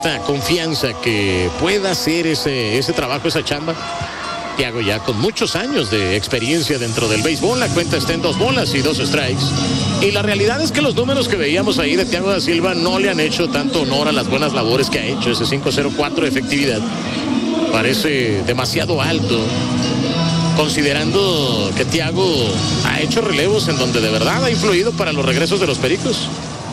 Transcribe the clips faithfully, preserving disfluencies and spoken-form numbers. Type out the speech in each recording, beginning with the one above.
confianza que pueda hacer ese, ese trabajo, esa chamba. Thiago ya con muchos años de experiencia dentro del béisbol, la cuenta está en dos bolas y dos strikes. Y la realidad es que los números que veíamos ahí de Thiago da Silva no le han hecho tanto honor a las buenas labores que ha hecho. Ese cinco cero cuatro de efectividad parece demasiado alto, considerando que Thiago ha hecho relevos en donde de verdad ha influido para los regresos de los Pericos.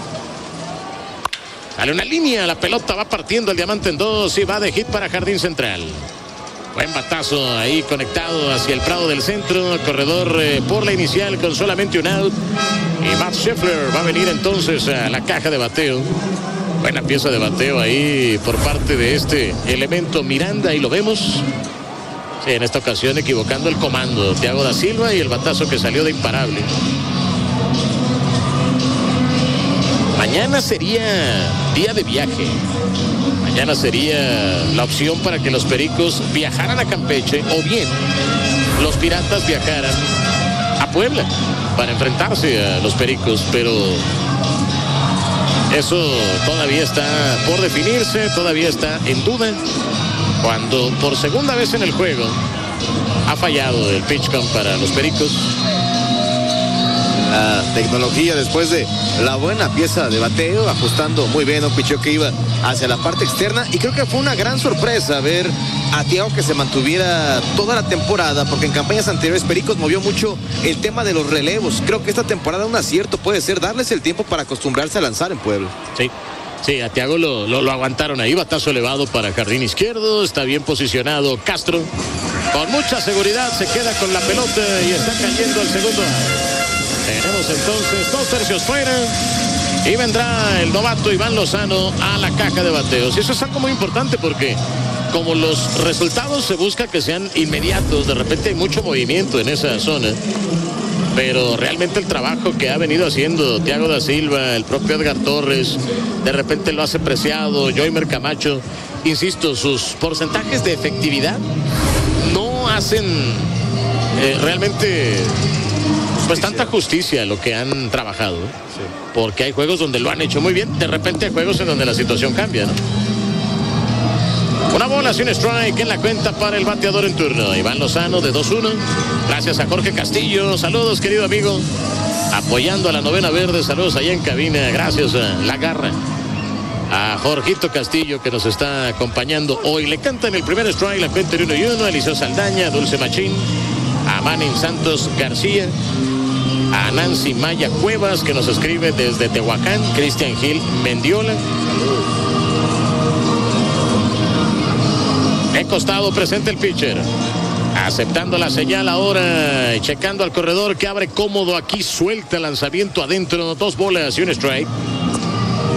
Sale una línea, la pelota va partiendo el diamante en dos y va de hit para Jardín Central. Buen batazo ahí conectado hacia el prado del centro. Corredor eh, por la inicial con solamente un out. Y Matt Scheffler va a venir entonces a la caja de bateo. Buena pieza de bateo ahí por parte de este elemento Miranda. Y lo vemos. Sí, en esta ocasión equivocando el comando. Thiago da Silva y el batazo que salió de imparable. Mañana sería día de viaje. Mañana sería la opción para que los Pericos viajaran a Campeche o bien los Piratas viajaran a Puebla para enfrentarse a los Pericos, pero eso todavía está por definirse, todavía está en duda, cuando por segunda vez en el juego ha fallado el pitch count para los Pericos. La tecnología después de la buena pieza de bateo, ajustando muy bien un picheo que iba hacia la parte externa, y creo que fue una gran sorpresa ver a Thiago que se mantuviera toda la temporada, porque en campañas anteriores Pericos movió mucho el tema de los relevos. Creo que esta temporada un acierto puede ser darles el tiempo para acostumbrarse a lanzar en Puebla. Sí. Sí, a Thiago lo, lo, lo aguantaron ahí, batazo elevado para jardín izquierdo, está bien posicionado Castro, con mucha seguridad se queda con la pelota y está cayendo el segundo. Tenemos entonces dos tercios fuera y vendrá el novato Iván Lozano a la caja de bateos. Y eso es algo muy importante porque como los resultados se busca que sean inmediatos, de repente hay mucho movimiento en esa zona. Pero realmente el trabajo que ha venido haciendo Thiago da Silva, el propio Edgar Torres, de repente lo hace preciado, Joymer Camacho, insisto, sus porcentajes de efectividad no hacen eh, realmente pues tanta justicia a lo que han trabajado, ¿eh? Sí. Porque hay juegos donde lo han hecho muy bien, de repente hay juegos en donde la situación cambia, ¿no? Una bola sin strike en la cuenta para el bateador en turno, Iván Lozano de dos uno. Gracias a Jorge Castillo, saludos querido amigo, apoyando a la novena verde, saludos allá en cabina, gracias a La Garra, a Jorgito Castillo que nos está acompañando hoy. Le cantan el primer strike, la cuenta de uno y uno, a Eliseo Saldaña, Dulce Machín, a Manin Santos García, a Nancy Maya Cuevas que nos escribe desde Tehuacán, Cristian Gil Mendiola. Saludos. De costado presente el pitcher, aceptando la señal ahora y checando al corredor que abre cómodo aquí, suelta el lanzamiento adentro, dos bolas y un strike.